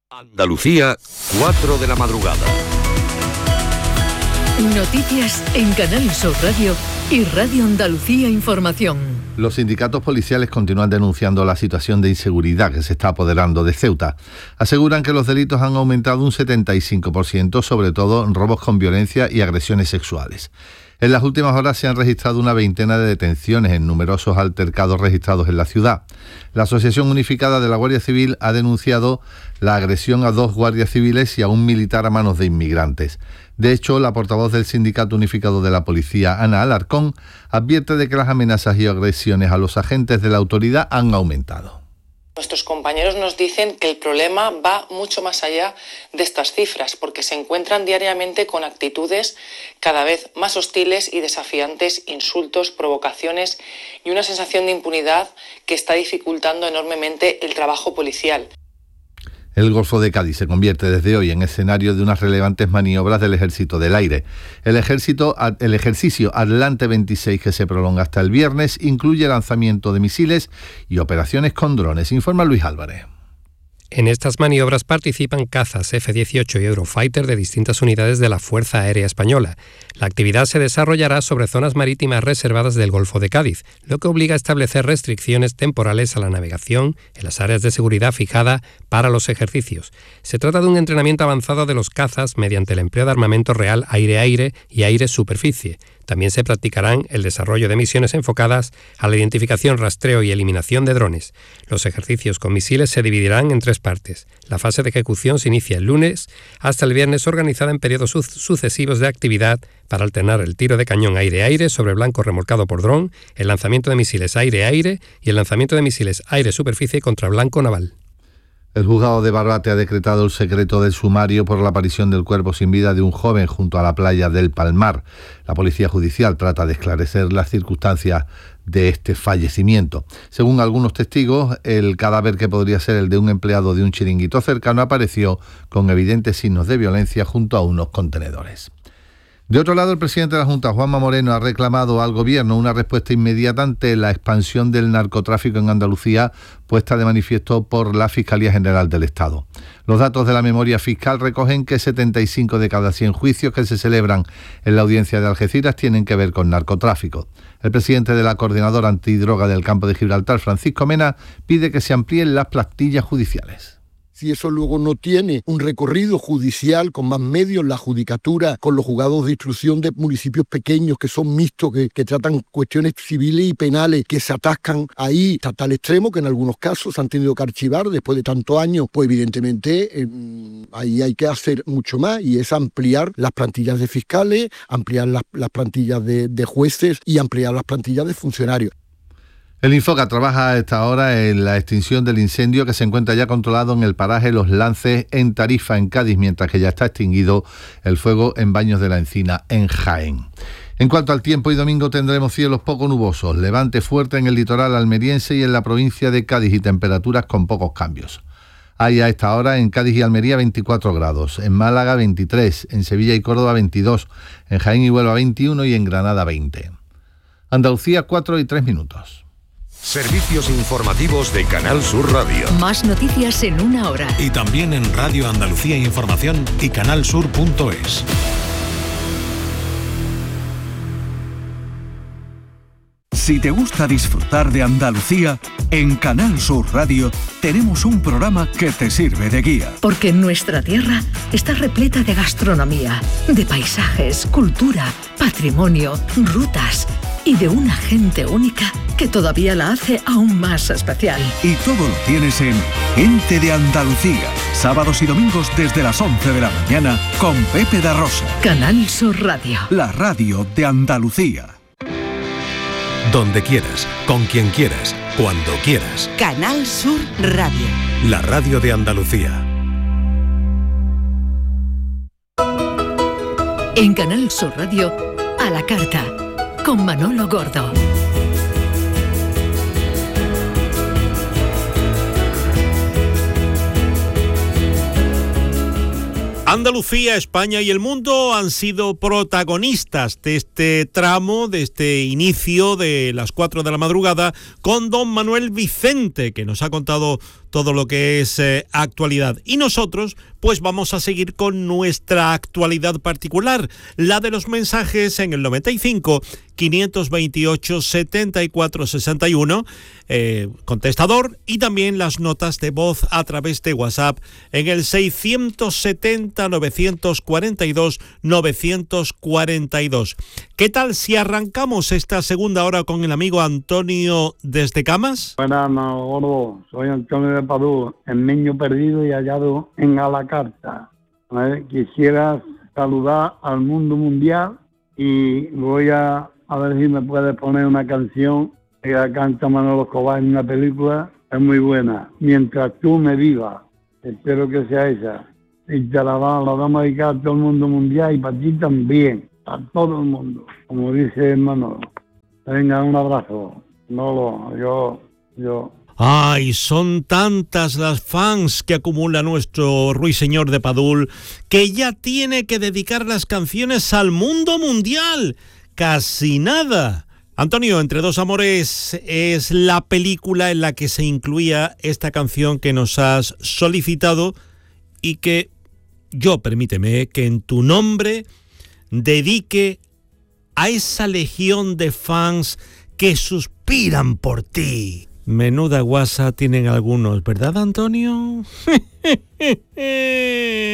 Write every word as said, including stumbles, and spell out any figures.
Andalucía, cuatro de la madrugada. Noticias en Canal Sur Radio y Radio Andalucía Información. Los sindicatos policiales continúan denunciando la situación de inseguridad que se está apoderando de Ceuta. Aseguran que los delitos han aumentado un setenta y cinco por ciento, sobre todo en robos con violencia y agresiones sexuales. En las últimas horas se han registrado una veintena de detenciones en numerosos altercados registrados en la ciudad. La Asociación Unificada de la Guardia Civil ha denunciado la agresión a dos guardias civiles y a un militar a manos de inmigrantes. De hecho, la portavoz del Sindicato Unificado de la Policía, Ana Alarcón, advierte de que las amenazas y agresiones a los agentes de la autoridad han aumentado. Nuestros compañeros nos dicen que el problema va mucho más allá de estas cifras, porque se encuentran diariamente con actitudes cada vez más hostiles y desafiantes, insultos, provocaciones y una sensación de impunidad que está dificultando enormemente el trabajo policial. El Golfo de Cádiz se convierte desde hoy en escenario de unas relevantes maniobras del Ejército del Aire. El, ejército, el ejercicio Atlante veintiséis, que se prolonga hasta el viernes, incluye lanzamiento de misiles y operaciones con drones, informa Luis Álvarez. En estas maniobras participan cazas F dieciocho y Eurofighter de distintas unidades de la Fuerza Aérea Española. La actividad se desarrollará sobre zonas marítimas reservadas del Golfo de Cádiz, lo que obliga a establecer restricciones temporales a la navegación en las áreas de seguridad fijada para los ejercicios. Se trata de un entrenamiento avanzado de los cazas mediante el empleo de armamento real aire-aire y aire-superficie. También se practicarán el desarrollo de misiones enfocadas a la identificación, rastreo y eliminación de drones. Los ejercicios con misiles se dividirán en tres partes. La fase de ejecución se inicia el lunes hasta el viernes, organizada en periodos su- sucesivos de actividad para alternar el tiro de cañón aire-aire sobre blanco remolcado por dron, el lanzamiento de misiles aire-aire y el lanzamiento de misiles aire-superficie contra blanco naval. El juzgado de Barbate ha decretado el secreto del sumario por la aparición del cuerpo sin vida de un joven junto a la playa del Palmar. La Policía Judicial trata de esclarecer las circunstancias de este fallecimiento. Según algunos testigos, el cadáver, que podría ser el de un empleado de un chiringuito cercano, apareció con evidentes signos de violencia junto a unos contenedores. De otro lado, el presidente de la Junta, Juanma Moreno, ha reclamado al Gobierno una respuesta inmediata ante la expansión del narcotráfico en Andalucía, puesta de manifiesto por la Fiscalía General del Estado. Los datos de la memoria fiscal recogen que setenta y cinco de cada cien juicios que se celebran en la audiencia de Algeciras tienen que ver con narcotráfico. El presidente de la Coordinadora Antidroga del Campo de Gibraltar, Francisco Mena, pide que se amplíen las plantillas judiciales. Si eso luego no tiene un recorrido judicial con más medios, la judicatura, con los juzgados de instrucción de municipios pequeños que son mixtos, que, que tratan cuestiones civiles y penales, que se atascan ahí hasta tal extremo que en algunos casos se han tenido que archivar después de tantos años, pues evidentemente eh, ahí hay que hacer mucho más, y es ampliar las plantillas de fiscales, ampliar las, las plantillas de, de jueces y ampliar las plantillas de funcionarios. El Infoca trabaja a esta hora en la extinción del incendio que se encuentra ya controlado en el paraje Los Lances, en Tarifa, en Cádiz, mientras que ya está extinguido el fuego en Baños de la Encina, en Jaén. En cuanto al tiempo, hoy domingo tendremos cielos poco nubosos, levante fuerte en el litoral almeriense y en la provincia de Cádiz, y temperaturas con pocos cambios. Hay a esta hora en Cádiz y Almería veinticuatro grados, en Málaga veintitrés, en Sevilla y Córdoba veintidós, en Jaén y Huelva veintiuno y en Granada veinte. Andalucía, cuatro y tres minutos. Servicios informativos de Canal Sur Radio. Más noticias en una hora. Y también en Radio Andalucía Información y canal sur punto es. Si te gusta disfrutar de Andalucía, en Canal Sur Radio tenemos un programa que te sirve de guía. Porque nuestra tierra está repleta de gastronomía, de paisajes, cultura, patrimonio, rutas y de una gente única que todavía la hace aún más especial. Y todo lo tienes en Gente de Andalucía, sábados y domingos desde las once de la mañana con Pepe da Rosa. Canal Sur Radio. La radio de Andalucía. Donde quieras, con quien quieras, cuando quieras. Canal Sur Radio. La radio de Andalucía. En Canal Sur Radio, a la carta, con Manolo Gordo. Andalucía, España y el mundo han sido protagonistas de este tramo, de este inicio de las cuatro de la madrugada, con don Manuel Vicente, que nos ha contado todo lo que es eh, actualidad. Y nosotros, pues vamos a seguir con nuestra actualidad particular, la de los mensajes en el noventa y cinco, quinientos veintiocho, setenta y cuatro sesenta y uno, eh, contestador, y también las notas de voz a través de WhatsApp en el seiscientos setenta, novecientos cuarenta y dos, novecientos cuarenta y dos. ¿Qué tal si arrancamos esta segunda hora con el amigo Antonio desde Camas? Buenas, gordo. Soy Antonio de Padú, el niño perdido y hallado en Alacarta. A ver, quisiera saludar al mundo mundial y voy a, a ver si me puedes poner una canción que canta Manolo Escobar en una película. Es muy buena. Mientras tú me vivas. Espero que sea esa. Y te la, va, la vamos a dedicar a todo el mundo mundial y para ti también. A todo el mundo. Como dice Manolo. Venga, un abrazo. No, yo, yo. Ay, son tantas las fans que acumula nuestro ruiseñor de Padul que ya tiene que dedicar las canciones al mundo mundial. Casi nada. Antonio, Entre dos amores es la película en la que se incluía esta canción que nos has solicitado y que yo, permíteme, que en tu nombre dedique a esa legión de fans que suspiran por ti. Menuda guasa tienen algunos, ¿verdad, Antonio?